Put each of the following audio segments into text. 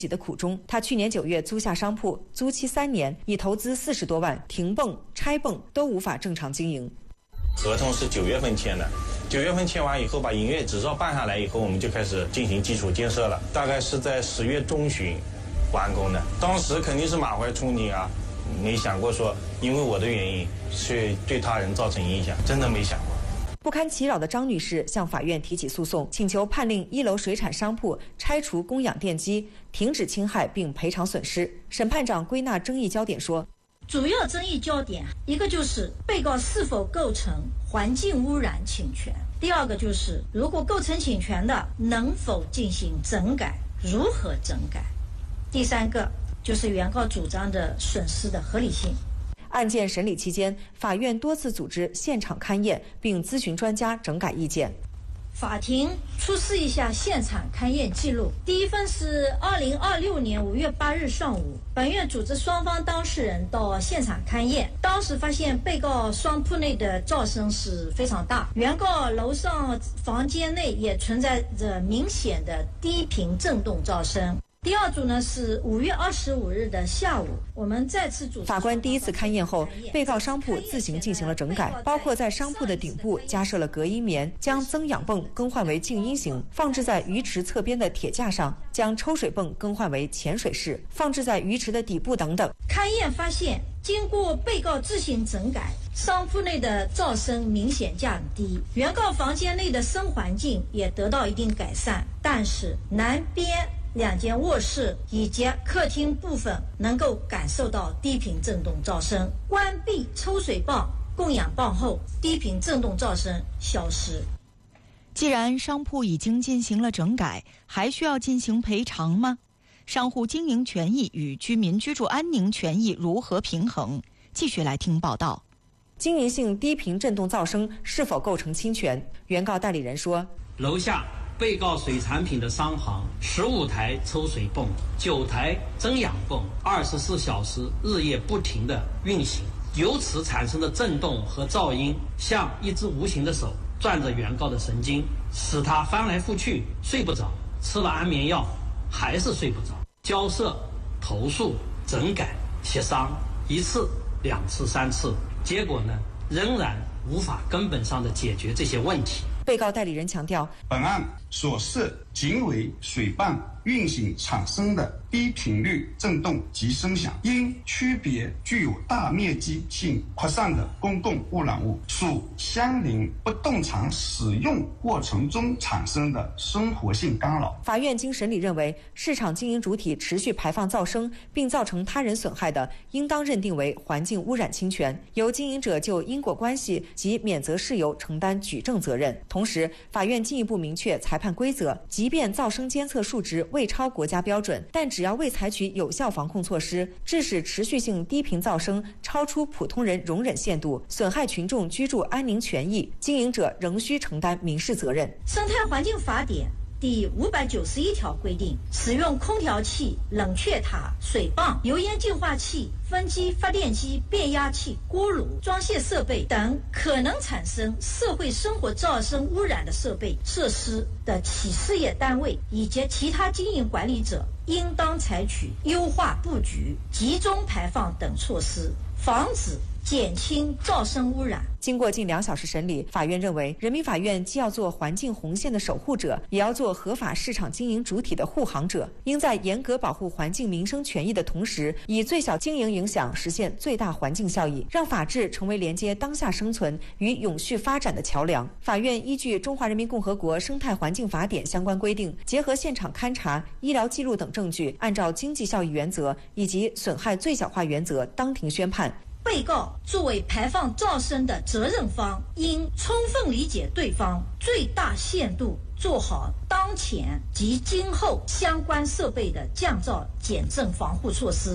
己的苦衷。他去年9月租下商铺，租期3年，已投资40多万，停泵、拆泵都无法正常经营。 合同是9月份签的，9月份签完以后，把营业执照办下来以后，我们就开始进行基础建设了。大概是在10月中旬完工的，当时肯定是满怀憧憬啊，没想过说因为我的原因去对他人造成影响，真的没想过。 不堪其扰的张女士向法院提起诉讼，请求判令1楼水产商铺拆除供氧电机，停止侵害并赔偿损失。审判长归纳争议焦点说， 主要争议焦点一个就是被告是否构成环境污染侵权，第二个就是如果构成侵权的能否进行整改，如何整改，第三个就是原告主张的损失的合理性。 案件审理期间，法院多次组织现场勘验，并咨询专家整改意见。 法庭出示一下现场勘验记录。第一份是2026年5月8日上午，本院组织双方当事人到现场勘验，当时发现被告商铺内的噪声是非常大，原告楼上房间内也存在着明显的低频震动噪声。第二组呢是5月25日的下午，我们再次组织。 法官第一次勘验后，被告商铺自行进行了整改，包括在商铺的顶部加设了隔音棉，将增氧泵更换为静音型，放置在鱼池侧边的铁架上，将抽水泵更换为潜水式，放置在鱼池的底部等等。 勘验发现，经过被告自行整改，商铺内的噪声明显降低，原告房间内的声环境也得到一定改善，但是南边2间卧室以及客厅部分能够感受到低频震动噪声。关闭抽水泵、供氧泵后，低频震动噪声消失。 既然商铺已经进行了整改，还需要进行赔偿吗？商户经营权益与居民居住安宁权益如何平衡？继续来听报道。 经营性低频震动噪声是否构成侵权？原告代理人说， 楼下被告水产品的商行15台抽水泵、9台增氧泵，24小时日夜不停地运行，由此产生的震动和噪音像一只无形的手攥着原告的神经，使他翻来覆去睡不着，吃了安眠药还是睡不着。交涉、投诉、整改、协商1次、2次、3次，结果呢，仍然无法根本上的解决这些问题。 被告代理人强调， 本案所涉仅为水泵运行产生的低频率震动及声响，因区别具有大面积性扩散的公共污染物，属相邻不动产使用过程中产生的生活性干扰。 法院经审理认为，市场经营主体持续排放噪声并造成他人损害的，应当认定为环境污染侵权，由经营者就因果关系及免责事由承担举证责任。同时，法院进一步明确裁判规则，即便噪声监测数值未超国家标准，但只要未采取有效防控措施，致使持续性低频噪声超出普通人容忍限度，损害群众居住安宁权益，经营者仍需承担民事责任。 生态环境法典第591条规定，使用空调器、冷却塔、水泵、油烟净化器、分机、发电机、变压器、锅炉、装卸设备等可能产生社会生活噪声污染的设备、设施的企事业单位以及其他经营管理者，应当采取优化布局、集中排放等措施，防止减轻噪声污染。 经过近2小时审理，法院认为，人民法院既要做环境红线的守护者，也要做合法市场经营主体的护航者，应在严格保护环境民生权益的同时，以最小经营影响实现最大环境效益，让法治成为连接当下生存与永续发展的桥梁。法院依据《中华人民共和国生态环境法典》相关规定，结合现场勘查、医疗记录等证据，按照经济效益原则以及损害最小化原则，当庭宣判。 被告作为排放噪声的责任方，应充分理解对方，最大限度做好当前及今后相关设备的降噪减震防护措施。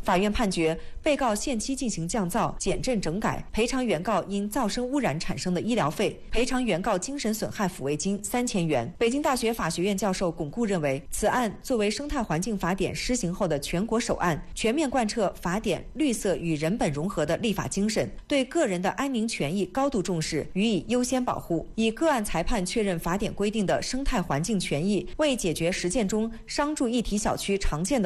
法院判决被告限期进行降噪、减震整改，赔偿原告因噪声污染产生的医疗费，赔偿原告精神损害抚慰金3000元。北京大学法学院教授巩固认为，此案作为生态环境法典施行后的全国首案，全面贯彻法典绿色与人本融合的立法精神，对个人的安宁权益高度重视，予以优先保护。以个案裁判确认法典规定的生态环境权益，为解决实践中商住一体小区常见的